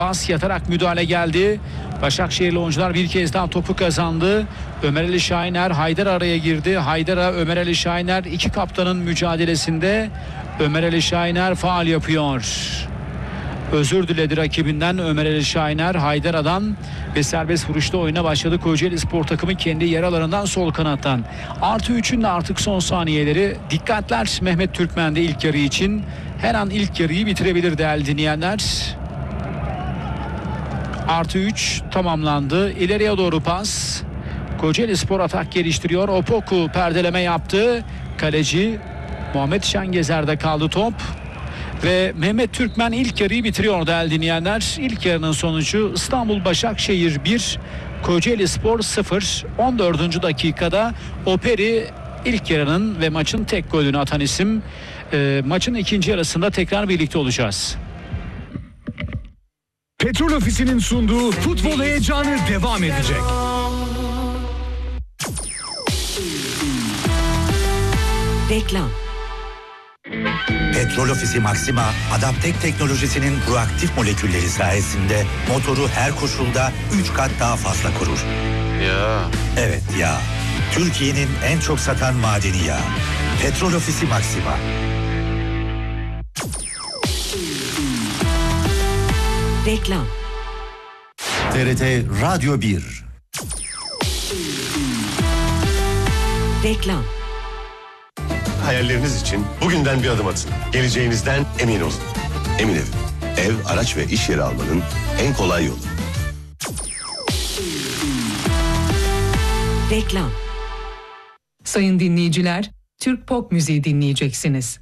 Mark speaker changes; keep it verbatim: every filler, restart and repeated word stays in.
Speaker 1: Pas yatarak müdahale geldi. Başakşehirli oyuncular bir kez daha topu kazandı. Ömer Ali Şahiner, Haydar araya girdi. Haydar'a Ömer Ali Şahiner, iki kaptanın mücadelesinde Ömer Ali Şahiner faul yapıyor. Özür diledi rakibinden Ömer Ali Şahiner, Haydar'dan ve serbest vuruşta oyuna başladı. Kocaelispor takımı kendi yer alanından sol kanattan. Artı üçün de artık son saniyeleri. Dikkatler Mehmet Türkmen'de ilk yarı için. Her an ilk yarıyı bitirebilir değerli dinleyenler. Artı üç tamamlandı. İleriye doğru pas. Kocaelispor atak geliştiriyor. Opoku perdeleme yaptı. Kaleci Muhammed Şengezer'de kaldı top. Ve Mehmet Türkmen ilk yarıyı bitiriyor değerli dinleyenler. İlk yarının sonucu İstanbul Başakşehir bir, Kocaelispor sıfır. on dördüncü dakikada Operi ilk yarının ve maçın tek golünü atan isim. E, maçın ikinci yarısında tekrar birlikte olacağız.
Speaker 2: Petrol Ofisi'nin sunduğu futbol heyecanı devam edecek.
Speaker 3: Reklam.
Speaker 4: Petrol Ofisi Maxima, Adaptek teknolojisinin proaktif molekülleri sayesinde motoru her koşulda üç kat daha fazla korur.
Speaker 5: Ya.
Speaker 4: Evet ya. Türkiye'nin en çok satan madeni yağı. Petrol Ofisi Maxima.
Speaker 3: Reklam.
Speaker 4: T R T Radyo bir.
Speaker 3: Reklam.
Speaker 5: Hayalleriniz için bugünden bir adım atın. Geleceğinizden emin olun. Emin Ev. Ev, araç ve iş yeri almanın en kolay yolu.
Speaker 3: Reklam.
Speaker 6: Sayın dinleyiciler, Türk pop müziği dinleyeceksiniz.